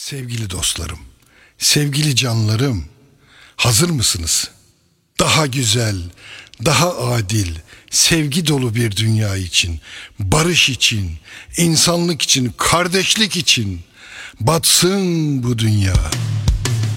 Sevgili dostlarım, sevgili canlarım, hazır mısınız? Daha güzel, daha adil, sevgi dolu bir dünya için, barış için, insanlık için, kardeşlik için batsın bu dünya.